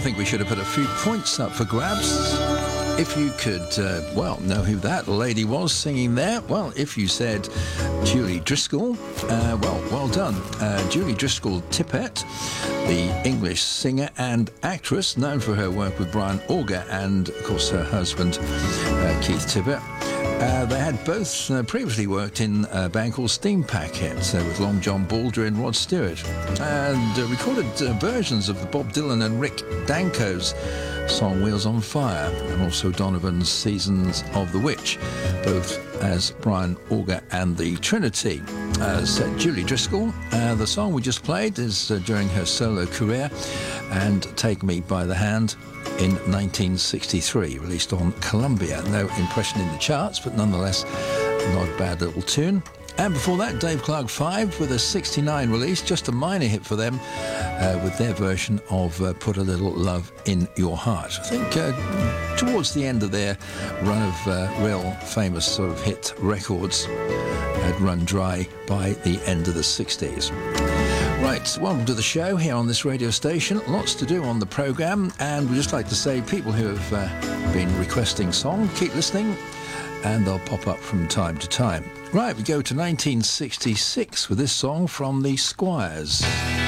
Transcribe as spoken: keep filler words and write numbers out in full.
think we should have put a few points up for grabs. If you could, uh, well, know who that lady was singing there. Well, if you said Julie Driscoll, uh, well, well done. Uh, Julie Driscoll Tippett, the English singer and actress, known for her work with Brian Auger and, of course, her husband, uh, Keith Tippett. Uh, they had both uh, previously worked in a band called Steam Packet uh, with Long John Baldry and Rod Stewart, and uh, recorded uh, versions of the Bob Dylan and Rick Danko's song Wheels on Fire, and also Donovan's Seasons of the Witch, both as Brian Auger and the Trinity. As uh, Julie Driscoll, uh, the song we just played is uh, during her solo career, and Take Me by the Hand in nineteen sixty-three, released on Columbia. No impression in the charts, but nonetheless not a bad little tune. And before that, Dave Clark Five with a sixty-nine release, just a minor hit for them, uh, with their version of uh, Put a Little Love in Your Heart. I think uh, towards the end of their run of uh, real famous sort of hit records had run dry by the end of the sixties. Right, welcome to the show here on this radio station. Lots to do on the programme, and we'd just like to say people who have uh, been requesting songs, keep listening, and they'll pop up from time to time. Right, we go to nineteen sixty-six with this song from the Squires.